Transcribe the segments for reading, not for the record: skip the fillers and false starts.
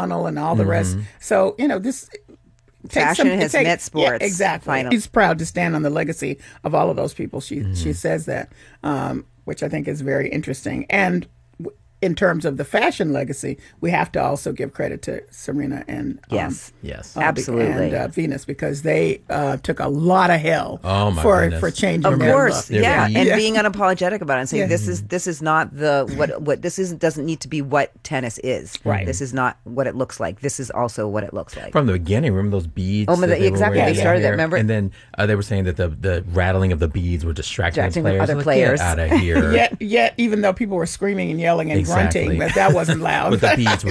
tunnel and all the rest. So, this... Fashion has met sports. Yeah, exactly. Finally. She's proud to stand on the legacy of all of those people. She says that, which I think is very interesting. And in terms of the fashion legacy, we have to also give credit to Serena and yes, absolutely, and Venus, because they took a lot of hell for changing. Of course, their and being unapologetic about it and saying this is not what this doesn't need to be what tennis is. Right. This is not what it looks like. This is also what it looks like. From the beginning, remember those beads? Exactly. They started that. Remember, and then they were saying that the rattling of the beads were distracting players. Other players. Get out of here. Yet, even though people were screaming and yelling and grunting, but that wasn't loud. But the beads were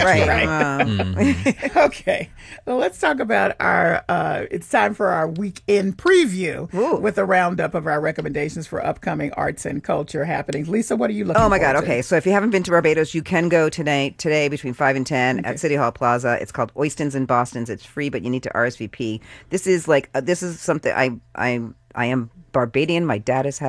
right. Okay. Well, let's talk about our. It's time for our weekend preview with a roundup of our recommendations for upcoming arts and culture happenings. Lisa, what are you looking for? Oh my God. Okay. So if you haven't been to Barbados, you can go today between 5 and 10 at City Hall Plaza. It's called Oystons and Bostons. It's free, but you need to RSVP. This is something I am Barbadian. My dad is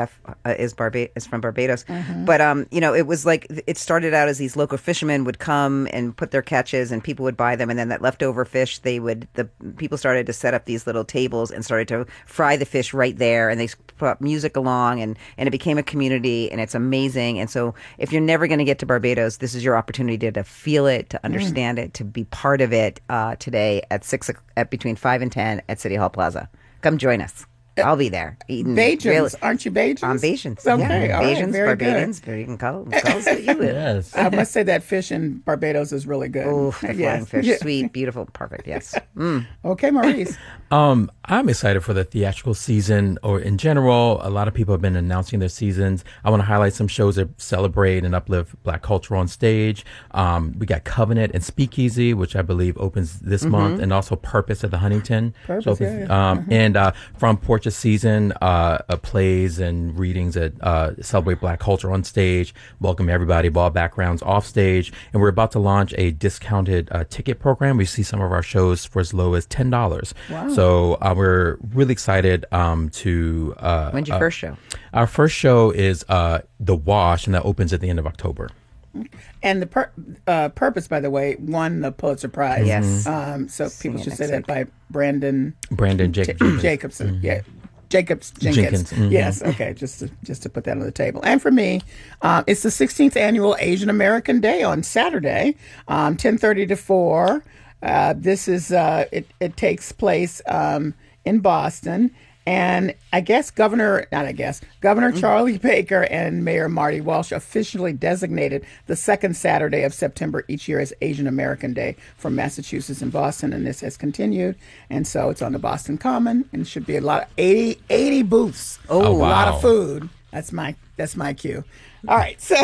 from Barbados, but it was like it started out as these local fishermen would come and put their catches, and people would buy them, and then that leftover fish the people started to set up these little tables and started to fry the fish right there, and they put music along, and it became a community, and it's amazing. And so if you're never going to get to Barbados, this is your opportunity to feel it, to understand it, to be part of it today at between 5 and 10 at City Hall Plaza. Come join us. I'll be there. Bajans. Aren't you Bajans? I'm Bajans. Okay. Yeah. All Bajans, right. Very Barbadians. good. You can call us what you will. Yes. I must say that fish in Barbados is really good. Oh, the flying fish. Yeah. Sweet, beautiful, perfect. Yes. Okay, Maurice. I'm excited for the theatrical season, or in general. A lot of people have been announcing their seasons. I want to highlight some shows that celebrate and uplift Black culture on stage. We got Covenant and Speakeasy, which I believe opens this month, and also Purpose at the Huntington. Purpose, And From Porch season, plays and readings that celebrate Black culture on stage, welcome everybody of all backgrounds off stage. And we're about to launch a discounted ticket program. We see some of our shows for as low as $10. Wow. So we're really excited to... When's your first show? Our first show is The Wash, and that opens at the end of October. And the Purpose, by the way, won the Pulitzer Prize. Yes. So people should say that by Brandon Jacobson. Yeah. Jenkins. Yes. Okay. Just to put that on the table. And for me, it's the 16th annual Asian American Day on Saturday, 10:30 to 4. This is it takes place in Boston. And Governor Charlie Baker and Mayor Marty Walsh officially designated the second Saturday of September each year as Asian American Day for Massachusetts and Boston. And this has continued. And so it's on the Boston Common, and it should be a lot of 80 booths. Oh, wow. A lot of food. That's my cue. All right. So,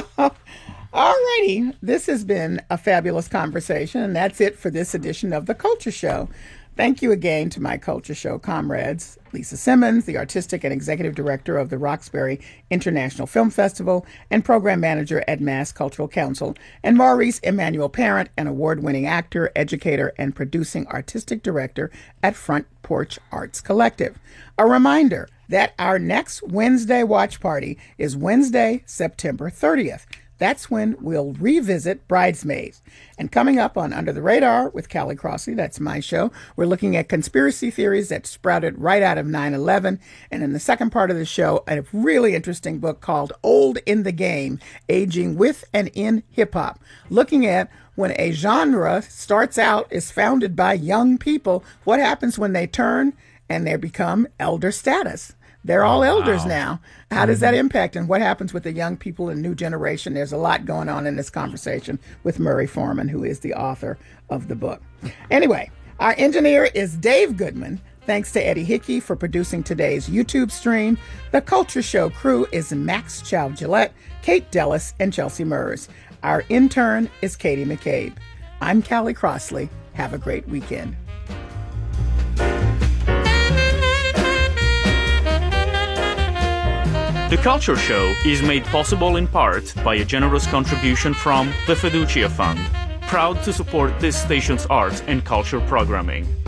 alrighty. This has been a fabulous conversation. And that's it for this edition of The Culture Show. Thank you again to my Culture Show comrades, Lisa Simmons, the Artistic and Executive Director of the Roxbury International Film Festival and Program Manager at Mass Cultural Council, and Maurice Emmanuel Parent, an award-winning actor, educator, and producing artistic director at Front Porch Arts Collective. A reminder that our next Wednesday watch party is Wednesday, September 30th. That's when we'll revisit Bridesmaids. And coming up on Under the Radar with Callie Crossley, that's my show, we're looking at conspiracy theories that sprouted right out of 9/11. And in the second part of the show, a really interesting book called Old in the Game, Aging with and in Hip-Hop, looking at when a genre starts out, is founded by young people, what happens when they turn and they become elder status? They're all elders now. How does that impact, and what happens with the young people and new generation? There's a lot going on in this conversation with Murray Foreman, who is the author of the book. Anyway, our engineer is Dave Goodman. Thanks to Eddie Hickey for producing today's YouTube stream. The Culture Show crew is Max Chow-Gillette, Kate Dellis, and Chelsea Murs. Our intern is Katie McCabe. I'm Callie Crossley. Have a great weekend. The Culture Show is made possible in part by a generous contribution from the Fiducia Fund, proud to support this station's arts and culture programming.